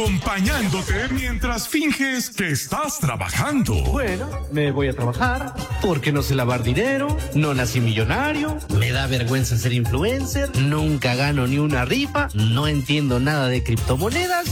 acompañándote mientras finges que estás trabajando. Bueno, me voy a trabajar porque no sé lavar dinero, no nací millonario, me da vergüenza ser influencer, nunca gano ni una rifa, no entiendo nada de criptomonedas.